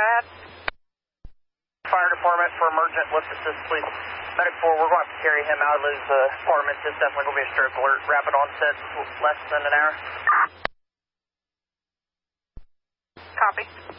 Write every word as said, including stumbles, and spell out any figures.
ahead. Fire department for emergent lift assist, please. Medic four, we're going to have to carry him out of his uh, apartment. It's definitely going to be a stroke alert. Rapid onset, less than an hour. Copy.